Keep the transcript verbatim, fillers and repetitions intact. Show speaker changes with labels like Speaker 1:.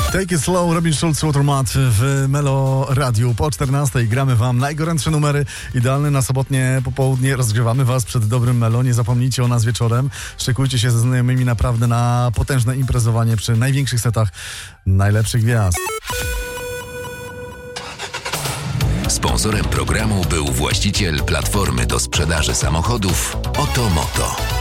Speaker 1: Take it slow, Robin Schulz, Watermat w Melo Radiu. Po czternastej gramy wam najgorętsze numery, idealne na sobotnie popołudnie. Rozgrzewamy was przed dobrym Melo. Nie zapomnijcie o nas wieczorem. Szykujcie się ze znajomymi naprawdę na potężne imprezowanie przy największych setach najlepszych gwiazd.
Speaker 2: Sponsorem programu był właściciel platformy do sprzedaży samochodów Oto Moto.